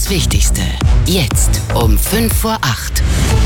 Das Wichtigste. Jetzt um 7:55.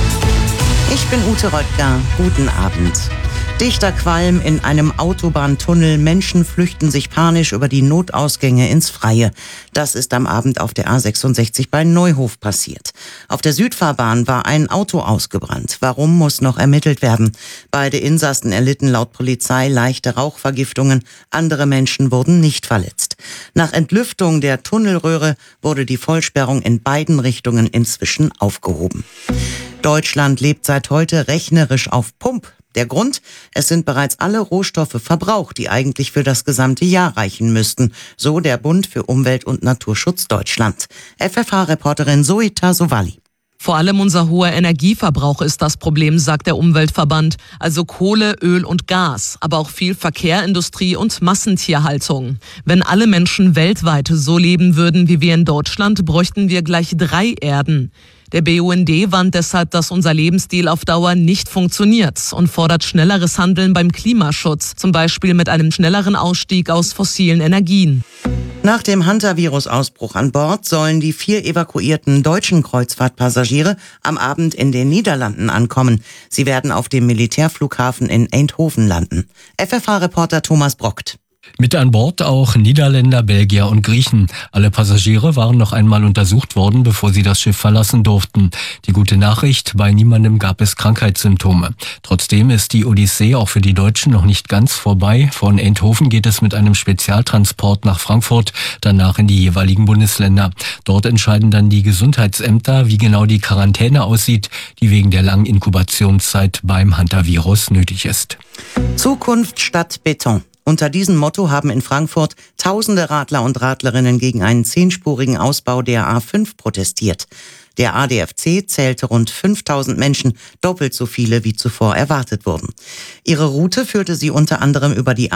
Ich bin Ute Röttger. Guten Abend. Dichter Qualm in einem Autobahntunnel. Menschen flüchten sich panisch über die Notausgänge ins Freie. Das ist am Abend auf der A66 bei Neuhof passiert. Auf der Südfahrbahn war ein Auto ausgebrannt. Warum, muss noch ermittelt werden. Beide Insassen erlitten laut Polizei leichte Rauchvergiftungen. Andere Menschen wurden nicht verletzt. Nach Entlüftung der Tunnelröhre wurde die Vollsperrung in beiden Richtungen inzwischen aufgehoben. Deutschland lebt seit heute rechnerisch auf Pump. Der Grund? Es sind bereits alle Rohstoffe verbraucht, die eigentlich für das gesamte Jahr reichen müssten, so der Bund für Umwelt- und Naturschutz Deutschland. FFH-Reporterin Zoita Sowali. Vor allem unser hoher Energieverbrauch ist das Problem, sagt der Umweltverband. Also Kohle, Öl und Gas, aber auch viel Verkehr, Industrie und Massentierhaltung. Wenn alle Menschen weltweit so leben würden wie wir in Deutschland, bräuchten wir gleich 3 Erden. Der BUND warnt deshalb, dass unser Lebensstil auf Dauer nicht funktioniert und fordert schnelleres Handeln beim Klimaschutz, zum Beispiel mit einem schnelleren Ausstieg aus fossilen Energien. Nach dem Hantavirus-Ausbruch an Bord sollen die 4 evakuierten deutschen Kreuzfahrtpassagiere am Abend in den Niederlanden ankommen. Sie werden auf dem Militärflughafen in Eindhoven landen. FFH-Reporter Thomas Brockt. Mit an Bord auch Niederländer, Belgier und Griechen. Alle Passagiere waren noch einmal untersucht worden, bevor sie das Schiff verlassen durften. Die gute Nachricht, bei niemandem gab es Krankheitssymptome. Trotzdem ist die Odyssee auch für die Deutschen noch nicht ganz vorbei. Von Eindhoven geht es mit einem Spezialtransport nach Frankfurt, danach in die jeweiligen Bundesländer. Dort entscheiden dann die Gesundheitsämter, wie genau die Quarantäne aussieht, die wegen der langen Inkubationszeit beim Hantavirus nötig ist. Zukunft statt Beton. Unter diesem Motto haben in Frankfurt tausende Radler und Radlerinnen gegen einen 10-spurigen Ausbau der A5 protestiert. Der ADFC zählte rund 5000 Menschen, doppelt so viele wie zuvor erwartet wurden. Ihre Route führte sie unter anderem über die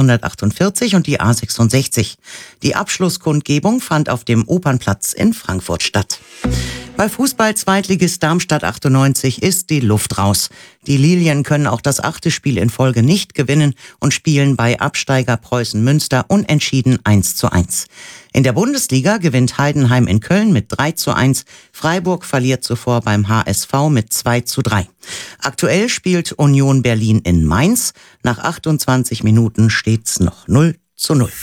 A648 und die A66. Die Abschlusskundgebung fand auf dem Opernplatz in Frankfurt statt. Bei Fußball-Zweitligist Darmstadt 98 ist die Luft raus. Die Lilien können auch das 8. Spiel in Folge nicht gewinnen und spielen bei Absteiger Preußen Münster unentschieden 1:1. In der Bundesliga gewinnt Heidenheim in Köln mit 3:1. Freiburg verliert zuvor beim HSV mit 2:3. Aktuell spielt Union Berlin in Mainz. Nach 28 Minuten steht's noch 0:0.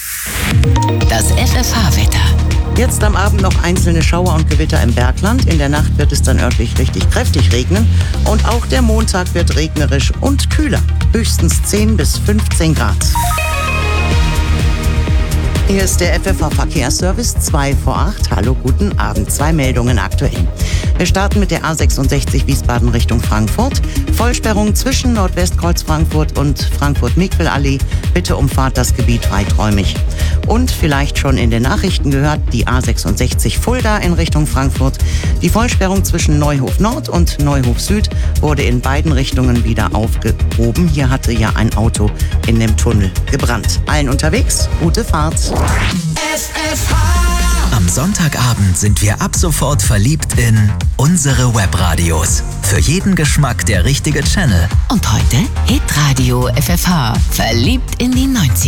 Das FFH-Wetter. Jetzt am Abend noch einzelne Schauer und Gewitter im Bergland. In der Nacht wird es dann örtlich richtig kräftig regnen. Und auch der Montag wird regnerisch und kühler. Höchstens 10 bis 15 Grad. Hier ist der FFH-Verkehrsservice 7:55. Hallo, guten Abend. 2 Meldungen aktuell. Wir starten mit der A66 Wiesbaden Richtung Frankfurt. Vollsperrung zwischen Nordwestkreuz Frankfurt und Frankfurt-Mikwelallee. Bitte umfahrt das Gebiet weiträumig. Und vielleicht schon in den Nachrichten gehört, die A66 Fulda in Richtung Frankfurt. Die Vollsperrung zwischen Neuhof Nord und Neuhof Süd wurde in beiden Richtungen wieder aufgehoben. Hier hatte ja ein Auto in dem Tunnel gebrannt. Allen unterwegs, gute Fahrt. Am Sonntagabend sind wir ab sofort verliebt in unsere Webradios. Für jeden Geschmack der richtige Channel. Und heute Hitradio FFH. Verliebt in die 90er.